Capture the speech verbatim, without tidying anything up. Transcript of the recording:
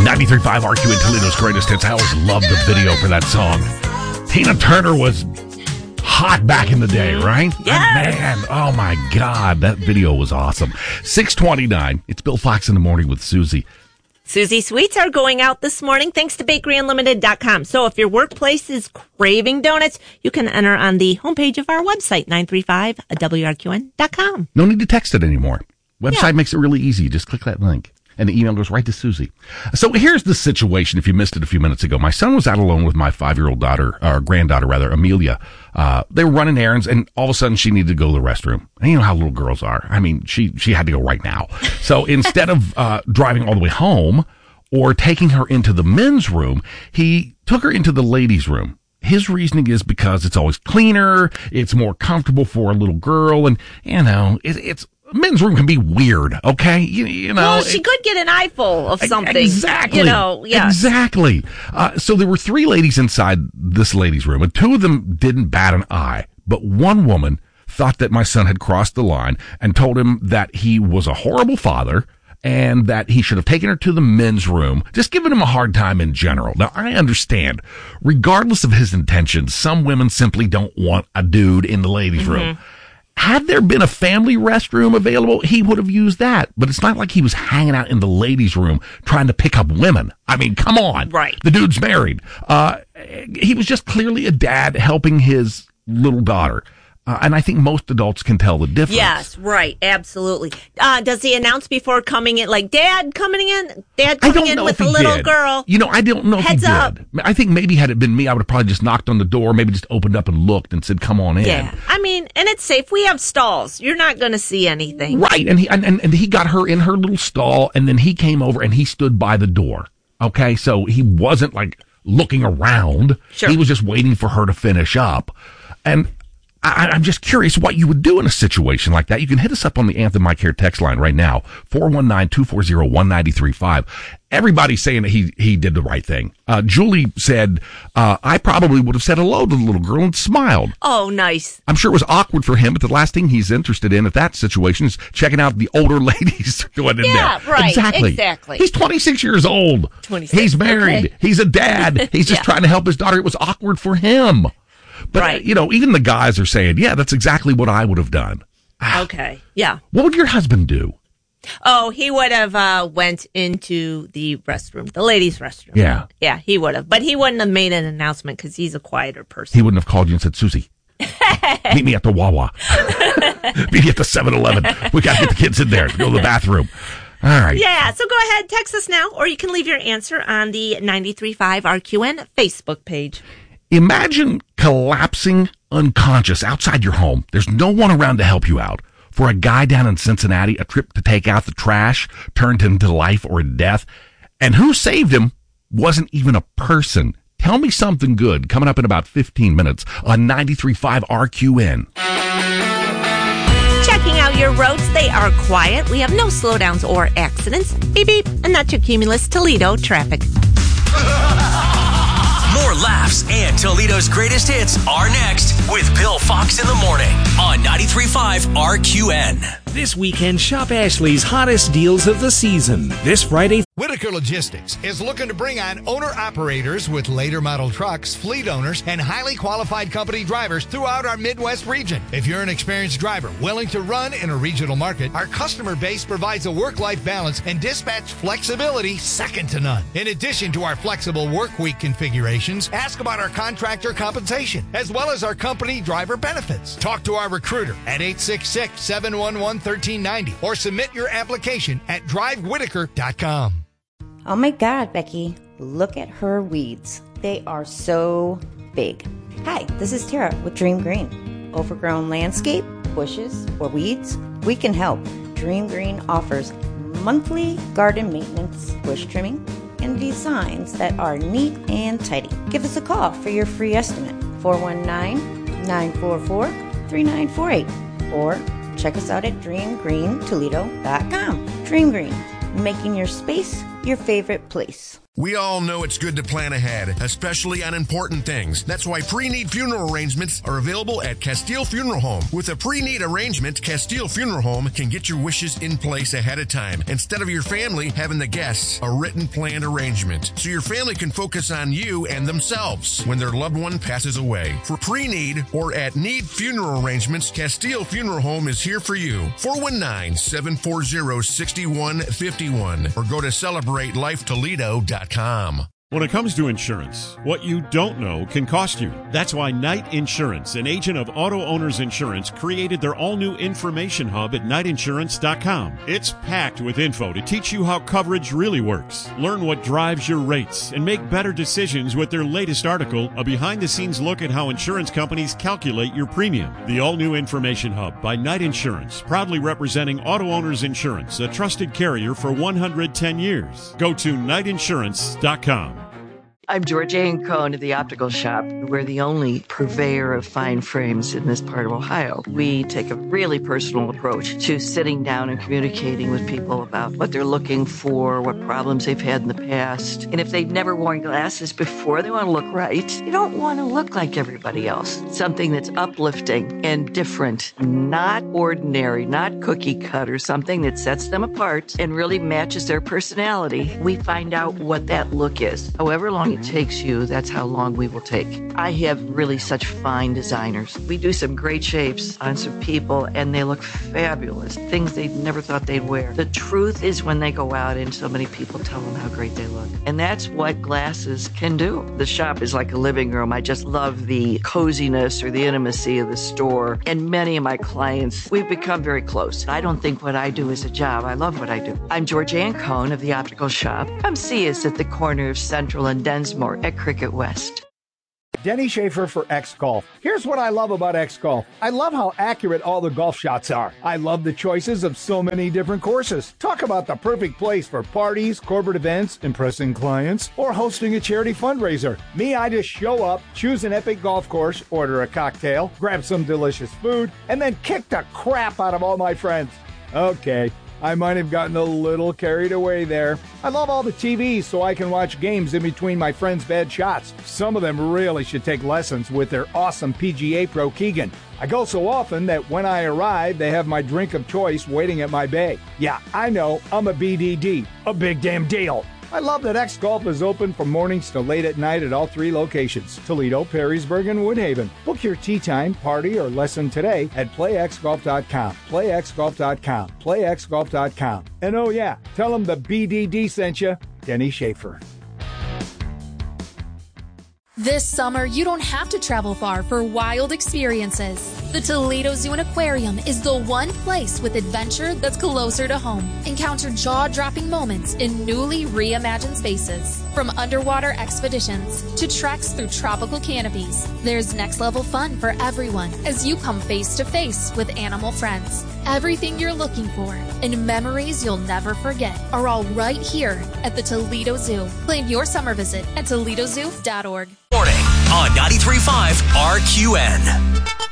ninety-three point five R Q in Toledo's Greatest Hits. I always loved the video for that song. Tina Turner was hot back in the day, right? Yes. Man, oh my God, that video was awesome. six twenty-nine. It's Bill Fox in the Morning with Susie. Susie Sweets are going out this morning thanks to bakery unlimited dot com. So if your workplace is craving donuts, you can enter on the homepage of our website, nine three five W R Q N dot com. No need to text it anymore. Website Yeah. makes it really easy. Just click that link. And the email goes right to Susie. So here's the situation, if you missed it a few minutes ago. My son was out alone with my five-year-old daughter, or granddaughter, rather, Amelia. Uh, they were running errands, and all of a sudden she needed to go to the restroom. And you know how little girls are. I mean, she, she had to go right now. So instead of uh, driving all the way home or taking her into the men's room, he took her into the ladies' room. His reasoning is because it's always cleaner, it's more comfortable for a little girl, and, you know, it, it's... men's room can be weird, okay? You, you know, Well, she it, could get an eyeful of something. Exactly. You know, yes. Exactly. Uh, so there were three ladies inside this ladies' room, and two of them didn't bat an eye. But one woman thought that my son had crossed the line and told him that he was a horrible father and that he should have taken her to the men's room, just giving him a hard time in general. Now, I understand, regardless of his intentions, some women simply don't want a dude in the ladies' Mm-hmm. room. Had there been a family restroom available, he would have used that. But it's not like he was hanging out in the ladies' room trying to pick up women. I mean, come on. Right. The dude's married. Uh, he was just clearly a dad helping his little daughter. Uh, and I think most adults can tell the difference. Yes, right, absolutely. Uh, does he announce before coming in, like, Dad coming in? Dad I coming don't in know with if the he little did. girl? You know, I don't know Heads if he up. did. I think maybe had it been me, I would have probably just knocked on the door, maybe just opened up and looked and said, come on in. Yeah, I mean, and it's safe. We have stalls. You're not going to see anything. Right, and he and, and, and he got her in her little stall, and then he came over and he stood by the door. Okay, so he wasn't like looking around. Sure. He was just waiting for her to finish up. And I, I'm just curious what you would do in a situation like that. You can hit us up on the Anthem My Care text line right now, four one nine, two four zero, one nine three five. Everybody's saying that he, he did the right thing. Uh, Julie said, uh, I probably would have said hello to the little girl and smiled. Oh, nice. I'm sure it was awkward for him, but the last thing he's interested in at that situation is checking out the older ladies going in Yeah, there. right, Exactly. exactly. He's twenty-six years old. twenty-six, He's married. okay. He's a dad. He's just Yeah. trying to help his daughter. It was awkward for him. But, Right. uh, you know, even the guys are saying, yeah, that's exactly what I would have done. Okay, yeah. What would your husband do? Oh, he would have uh, went into the restroom, the ladies' restroom. Yeah. Yeah, he would have. But he wouldn't have made an announcement because he's a quieter person. He wouldn't have called you and said, Susie, meet me at the Wawa. Meet me at the seven eleven. We got to get the kids in there to go to the bathroom. All right. Yeah, so go ahead, text us now, or you can leave your answer on the ninety-three point five R Q N Facebook page. Imagine collapsing unconscious outside your home. There's no one around to help you out. For a guy down in Cincinnati, a trip to take out the trash turned him to life or death. And who saved him wasn't even a person. Tell me something good coming up in about fifteen minutes on ninety-three point five R Q N. Checking out your roads, they are quiet. We have no slowdowns or accidents. Beep, beep, and that's your Cumulus Toledo traffic. More laughs and Toledo's greatest hits are next with Bill Fox in the Morning on ninety-three point five R Q N. This weekend, shop Ashley's hottest deals of the season. This Friday, Whitaker Logistics is looking to bring on owner-operators with later model trucks, fleet owners, and highly qualified company drivers throughout our Midwest region. If you're an experienced driver willing to run in a regional market, our customer base provides a work-life balance and dispatch flexibility second to none. In addition to our flexible work week configurations, ask about our contractor compensation, as well as our company driver benefits. Talk to our recruiter at eight six six, seven one one, one three nine zero or submit your application at drive whitaker dot com. Oh my God, Becky, look at her weeds. They are so big. Hi, this is Tara with Dream Green. Overgrown landscape, bushes, or weeds? We can help. Dream Green offers monthly garden maintenance, bush trimming, and designs that are neat and tidy. Give us a call for your free estimate, four one nine, nine four four, three nine four eight, or check us out at dream green toledo dot com. Dream Green, making your space your favorite place. We all know it's good to plan ahead, especially on important things. That's why pre-need funeral arrangements are available at Castile Funeral Home. With a pre-need arrangement, Castile Funeral Home can get your wishes in place ahead of time, instead of your family having the guests a written planned arrangement, so your family can focus on you and themselves when their loved one passes away. For pre-need or at need funeral arrangements, Castile Funeral Home is here for you. four one nine, seven four zero, six one five one or go to celebrate life toledo dot com. When it comes to insurance, what you don't know can cost you. That's why Knight Insurance, an agent of Auto Owners Insurance, created their all-new information hub at knight insurance dot com. It's packed with info to teach you how coverage really works. Learn what drives your rates and make better decisions with their latest article, a behind-the-scenes look at how insurance companies calculate your premium. The all-new information hub by Knight Insurance, proudly representing Auto Owners Insurance, a trusted carrier for one hundred ten years. Go to knight insurance dot com. I'm Georgianne Cohn of the Optical Shop. We're the only purveyor of fine frames in this part of Ohio. We take a really personal approach to sitting down and communicating with people about what they're looking for, what problems they've had in the past. And if they've never worn glasses before, they want to look right. You don't want to look like everybody else. Something that's uplifting and different, not ordinary, not cookie cutter, something that sets them apart and really matches their personality. We find out what that look is. However long it takes you, that's how long we will take. I have really such fine designers. We do some great shapes on some people and they look fabulous. Things they never thought they'd wear. The truth is when they go out and so many people tell them how great they look. And that's what glasses can do. The shop is like a living room. I just love the coziness or the intimacy of the store. And many of my clients, we've become very close. I don't think what I do is a job. I love what I do. I'm Georgianne Cohn of the Optical Shop. Come see us at the corner of Central and Densmore at Cricket West. Denny Schaefer for X-Golf. Here's what I love about X-Golf. I love how accurate all the golf shots are. I love the choices of so many different courses. Talk about the perfect place for parties, corporate events, impressing clients, or hosting a charity fundraiser. Me, I just show up, choose an epic golf course, order a cocktail, grab some delicious food, and then kick the crap out of all my friends. Okay, I might have gotten a little carried away there. I love all the T Vs so I can watch games in between my friends' bad shots. Some of them really should take lessons with their awesome P G A pro Keegan. I go so often that when I arrive, they have my drink of choice waiting at my bay. Yeah, I know, I'm a B D D. A big damn deal. I love that X-Golf is open from mornings to late at night at all three locations, Toledo, Perrysburg, and Woodhaven. Book your tee time, party, or lesson today at play x golf dot com. play x golf dot com. play x golf dot com. And oh yeah, tell them the B D D sent you, Denny Schaefer. This summer, you don't have to travel far for wild experiences. The Toledo Zoo and Aquarium is the one place with adventure that's closer to home. Encounter jaw-dropping moments in newly reimagined spaces. From underwater expeditions to treks through tropical canopies, there's next-level fun for everyone as you come face-to-face with animal friends. Everything you're looking for and memories you'll never forget are all right here at the Toledo Zoo. Plan your summer visit at toledo zoo dot org. Morning on ninety-three point five R Q N.